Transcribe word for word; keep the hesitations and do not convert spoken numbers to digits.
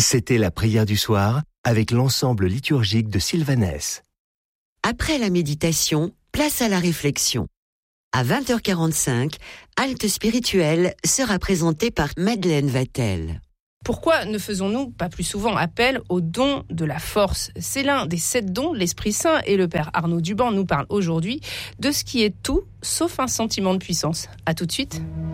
C'était la prière du soir avec l'ensemble liturgique de Sylvanès. Après la méditation, place à la réflexion. À vingt heures quarante-cinq, Halte spirituelle sera présentée par Madeleine Vatel. Pourquoi ne faisons-nous pas plus souvent appel au don de la force ? C'est l'un des sept dons de l'Esprit Saint et le Père Arnaud Duban nous parle aujourd'hui de ce qui est tout sauf un sentiment de puissance. À tout de suite.